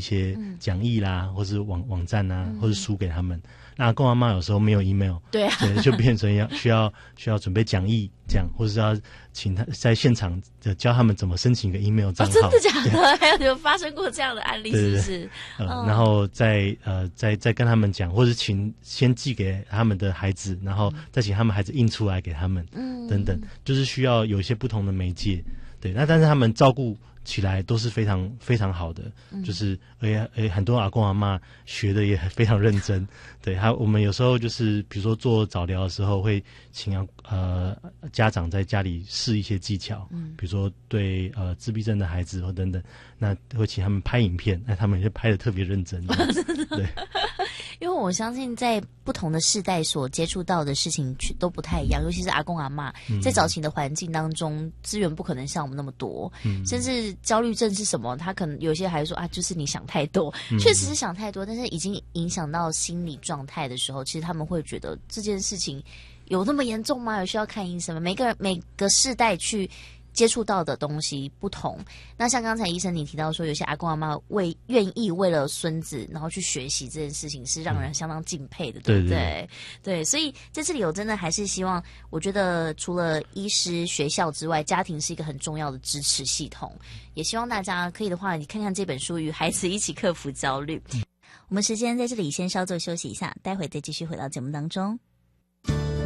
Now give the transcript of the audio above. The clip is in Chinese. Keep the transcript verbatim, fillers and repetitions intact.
些讲义啦，嗯、或是网网站啊，嗯、或是书给他们。那阿公阿嬷有时候没有 email， 对啊， 对，就变成要需要需要准备讲义这样，或是要请他在现场教他们怎么申请一个 email 账号。 哦，真的假的？还有有发生过这样的案例，是不是？对对对呃，嗯、然后再呃再再跟他们讲，或是请先寄给他们的孩子，然后再请他们孩子印出来给他们，嗯，等等，就是需要有一些不同的媒介。对，那但是他们照顾起来都是非常非常好的，嗯、就是而且而且很多阿公阿嬷学的也非常认真。对，他我们有时候就是比如说做早疗的时候，会请呃家长在家里试一些技巧，嗯、比如说对呃自闭症的孩子或等等，那会请他们拍影片，那他们就拍得特别认真。对。 因为我相信在不同的世代所接触到的事情都不太一样，尤其是阿公阿嬷，在早期的环境当中，资源不可能像我们那么多，嗯、甚至焦虑症是什么，他可能有些还说啊，就是你想太多，嗯、确实是想太多，但是已经影响到心理状态的时候，其实他们会觉得这件事情有那么严重吗？有需要看医生吗？每个人每个世代去接触到的东西不同，那像刚才医生你提到说，有些阿公阿嬷为愿意为了孙子，然后去学习这件事情，是让人相当敬佩的，嗯、对不对？对, 对, 对，所以在这里我真的还是希望，我觉得除了医师、学校之外，家庭是一个很重要的支持系统，也希望大家可以的话，你看看这本书《与孩子一起克服焦虑》。嗯、我们时间在这里先稍作休息一下，待会再继续回到节目当中。